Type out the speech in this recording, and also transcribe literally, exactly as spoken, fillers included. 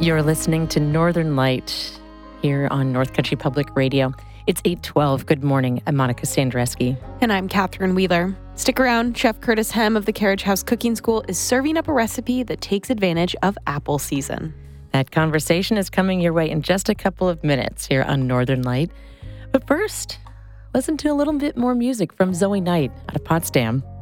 You're listening to Northern Light here on North Country Public Radio. It's eight twelve. Good morning. I'm Monica Sandreski. And I'm Catherine Wheeler. Stick around. Chef Curtis Hem of the Carriage House Cooking School is serving up a recipe that takes advantage of apple season. That conversation is coming your way in just a couple of minutes here on Northern Light. But first, listen to a little bit more music from Zoe Knight out of Potsdam.